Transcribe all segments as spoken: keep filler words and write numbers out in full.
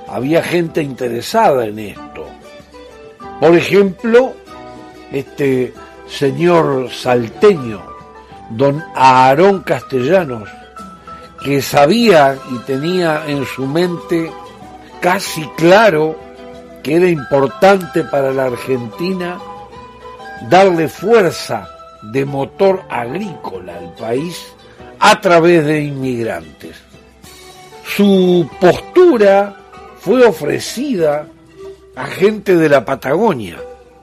había gente interesada en esto. Por ejemplo, este señor salteño, don Aarón Castellanos, que sabía y tenía en su mente casi claro que era importante para la Argentina darle fuerza de motor agrícola al país a través de inmigrantes. Su postura fue ofrecida a gente de la Patagonia.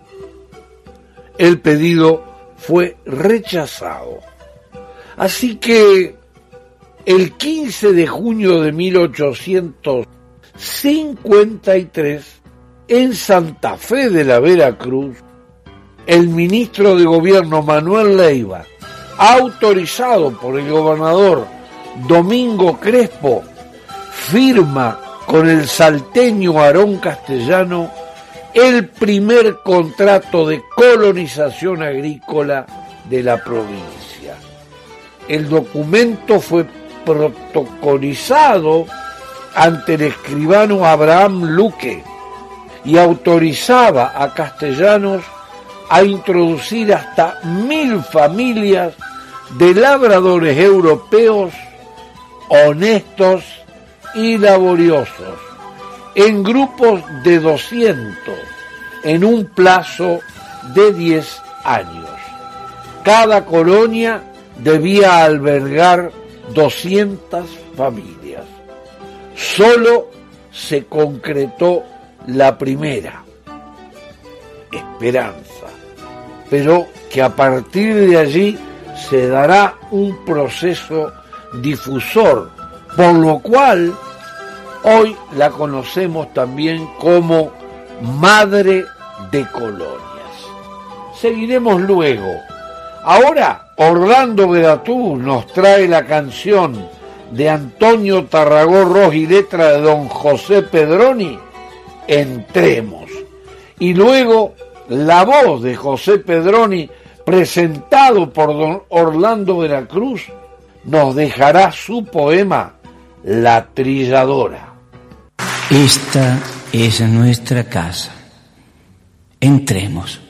El pedido fue rechazado. Así que el quince de junio de mil ochocientos cincuenta y tres, en Santa Fe de la Veracruz, el ministro de Gobierno Manuel Leiva, autorizado por el gobernador Domingo Crespo, firma con el salteño Aarón Castellano el primer contrato de colonización agrícola de la provincia. El documento fue protocolizado ante el escribano Abraham Luque y autorizaba a Castellanos a introducir hasta mil familias de labradores europeos honestos y laboriosos en grupos de doscientos en un plazo de diez años. Cada colonia debía albergar doscientas familias. Solo se concretó la primera, Esperanza, pero que a partir de allí se dará un proceso difusor, por lo cual hoy la conocemos también como Madre de Colonias. Seguiremos luego. Ahora Orlando Veracruz nos trae la canción de Antonio Tarragó Ross y letra de don José Pedroni, Entremos. Y luego la voz de José Pedroni, presentado por don Orlando Veracruz, nos dejará su poema La Trilladora. Esta es nuestra casa. Entremos.